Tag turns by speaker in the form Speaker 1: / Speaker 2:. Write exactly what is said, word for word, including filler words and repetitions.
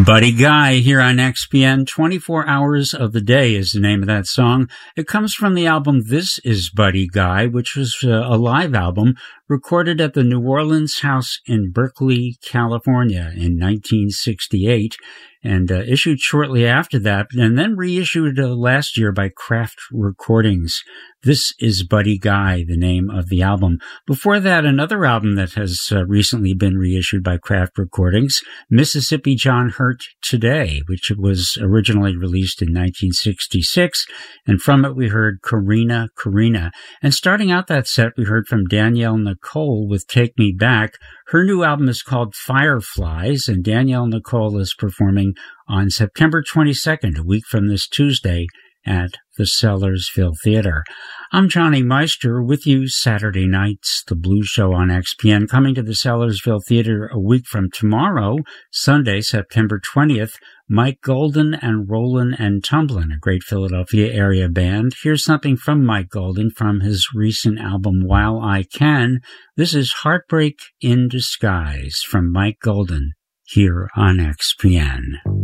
Speaker 1: Buddy Guy here on X P N. twenty-four Hours of the Day is the name of that song. It comes from the album This Is Buddy Guy, which was a live album recorded at the New Orleans House in Berkeley, California in nineteen sixty-eight, and uh, issued shortly after that, and then reissued uh, last year by Kraft Recordings. This is Buddy Guy, the name of the album. Before that, another album that has uh, recently been reissued by Kraft Recordings, Mississippi John Hurt Today, which was originally released in nineteen sixty-six, and from it we heard Karina Karina. And starting out that set, we heard from Danielle Nicole with Take Me Back. Her new album is called Fireflies, and Danielle Nicole is performing on September twenty-second, a week from this Tuesday, at the Sellersville Theater. I'm Johnny Meister with you Saturday nights, the Blues Show on X P N, coming to the Sellersville Theater a week from tomorrow, Sunday, September twentieth. Mike Golden and Rollin' and Tumblin', a great Philadelphia area band. Here's something from Mike Golden from his recent album While I Can. This is Heartbreak in Disguise from Mike Golden here on X P N.